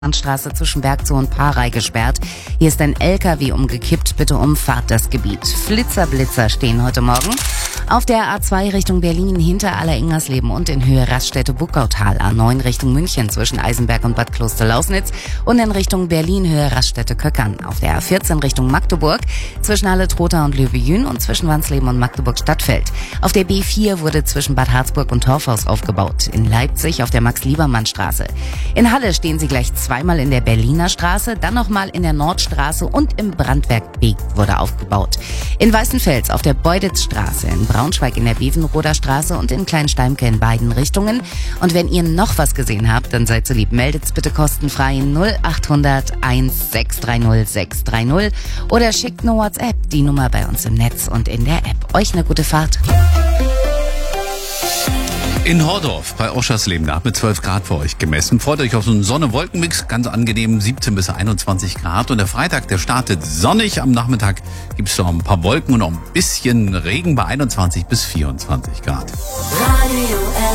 Straße zwischen Bergzoo und Parey gesperrt. Hier ist ein LKW umgekippt. Bitte umfahrt das Gebiet. Flitzer stehen heute Morgen auf der A2 Richtung Berlin hinter Aller-Ingersleben und in Höhe Raststätte-Buckautal. A9 Richtung München zwischen Eisenberg und Bad Kloster-Lausnitz und in Richtung Berlin Höhe Raststätte-Köckern. Auf der A14 Richtung Magdeburg zwischen Halle-Trotha und Löwe-Jün und zwischen Wansleben und Magdeburg-Stadtfeld. Auf der B4 wurde zwischen Bad Harzburg und Torfhaus aufgebaut. In Leipzig auf der Max-Liebermann-Straße. In Halle stehen sie gleich zweimal in der Berliner Straße, dann nochmal in der Nordstraße und im Brandwerk B wurde aufgebaut. In Weißenfels auf der Beuditzstraße, in Braunschweig in der Bevenroder Straße und in Kleinsteimke in beiden Richtungen. Und wenn ihr noch was gesehen habt, dann seid so lieb, meldet's bitte kostenfrei 0800 1630 630 oder schickt eine WhatsApp, die Nummer bei uns im Netz und in der App. Euch eine gute Fahrt. In Hordorf bei Oschersleben, da hat mit 12 Grad für euch gemessen. Freut euch auf so einen Sonne-Wolken-Mix, ganz angenehm, 17 bis 21 Grad. Und der Freitag, der startet sonnig. Am Nachmittag gibt's noch ein paar Wolken und noch ein bisschen Regen bei 21 bis 24 Grad. Radio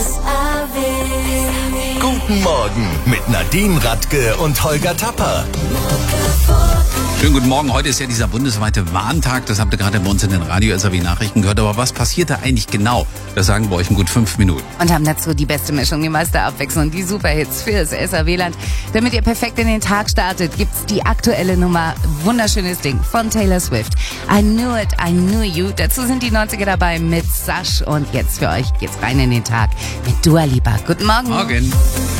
SAW. Guten Morgen mit Nadine Radke und Holger Tapper. Schönen guten Morgen. Heute ist ja dieser bundesweite Warntag. Das habt ihr gerade bei uns in den Radio SAW Nachrichten gehört. Aber was passiert da eigentlich genau? Das sagen wir euch in gut 5 Minuten. Und haben dazu die beste Mischung, die meiste Abwechslung, die Superhits für das SAW-Land. Damit ihr perfekt in den Tag startet, gibt's die aktuelle Nummer. Wunderschönes Ding von Taylor Swift. I Knew It, I Knew You. Dazu sind die 90er dabei mit Sash. Und jetzt für euch geht's rein in den Tag mit Dua Lipa. Guten Morgen. Morgen.